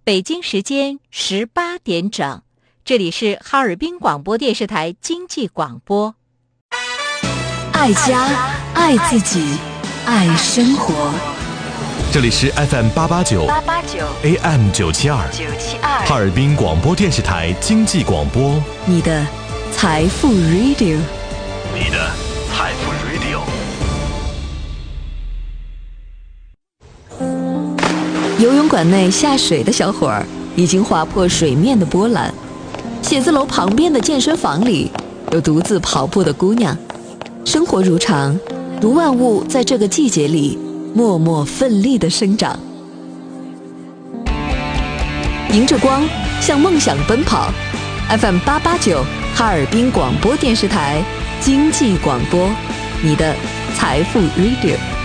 北京时间18点整，这里是哈尔滨广播电视台经济广播。 爱家，爱自己，爱生活。 这里是 FM889 AM972 哈尔滨广播电视台经济广播， 你的财富 Radio， 你的财富 Radio。 游泳馆内下水的小伙儿已经划破水面的波澜，写字楼旁边的健身房里有独自跑步的姑娘。生活如常，如万物在这个季节里默默奋力地生长。迎着光，向梦想奔跑。FM889 哈尔滨广播电视台经济广播，你的财富 Radio。